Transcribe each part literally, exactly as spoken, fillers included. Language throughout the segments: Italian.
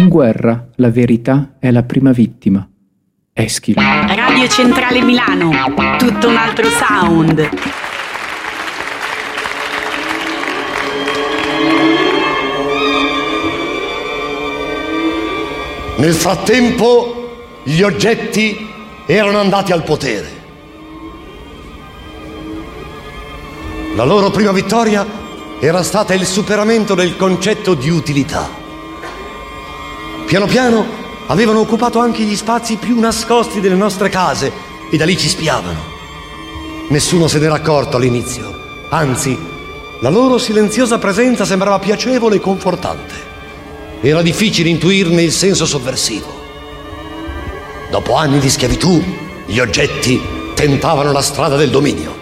guerra la verità è la prima vittima. Eschilo. Radio Centrale Milano, tutto un altro sound. Nel frattempo gli oggetti erano andati al potere. La loro prima vittoria era stata il superamento del concetto di utilità. Piano piano avevano occupato anche gli spazi più nascosti delle nostre case e da lì ci spiavano. Nessuno se n'era accorto all'inizio, anzi, la loro silenziosa presenza sembrava piacevole e confortante. Era difficile intuirne il senso sovversivo. Dopo anni di schiavitù, gli oggetti tentavano la strada del dominio.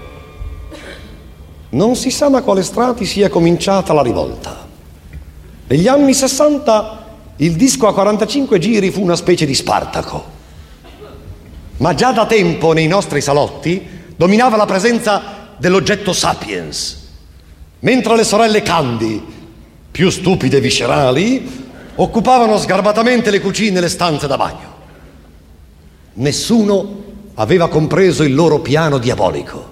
Non si sa da quale strati sia cominciata la rivolta. Negli anni sessanta il disco a quarantacinque giri fu una specie di Spartaco. Ma già da tempo nei nostri salotti dominava la presenza dell'oggetto Sapiens, mentre le sorelle Candy, più stupide e viscerali, occupavano sgarbatamente le cucine e le stanze da bagno. Nessuno aveva compreso il loro piano diabolico.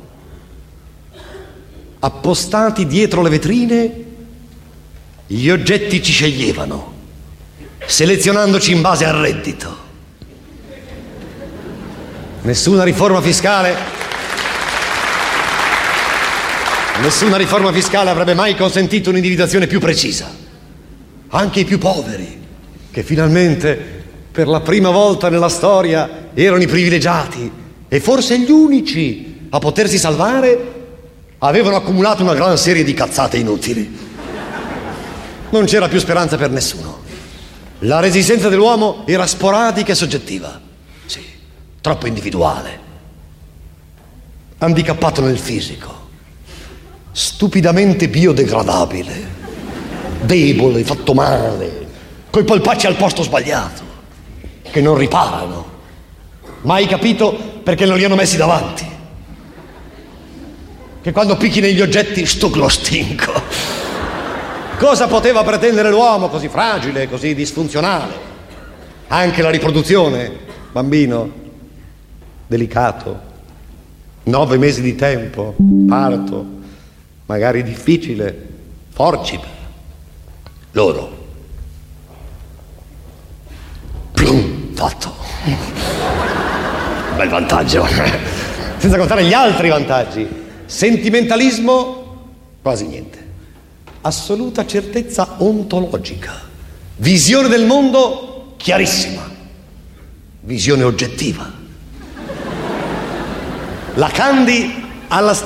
Appostati dietro le vetrine, gli oggetti ci sceglievano, selezionandoci in base al reddito. Nessuna riforma fiscale Nessuna riforma fiscale avrebbe mai consentito un'individuazione più precisa. Anche i più poveri, che finalmente, per la prima volta nella storia, erano i privilegiati e forse gli unici a potersi salvare, avevano accumulato una gran serie di cazzate inutili. Non c'era più speranza per nessuno. La resistenza dell'uomo era sporadica e soggettiva. Sì, troppo individuale. Handicappato nel fisico. Stupidamente biodegradabile, debole, fatto male, coi polpacci al posto sbagliato, che non riparano. Mai capito perché non li hanno messi davanti. Che quando picchi negli oggetti stuc lo stinco. Cosa poteva pretendere l'uomo così fragile, così disfunzionale? Anche la riproduzione, bambino, delicato, nove mesi di tempo, parto, magari difficile, forcipe. Loro. Plum, fatto. Bel vantaggio. Senza contare gli altri vantaggi. Sentimentalismo, quasi niente. Assoluta certezza ontologica. Visione del mondo chiarissima. Visione oggettiva. La Candy alla stessa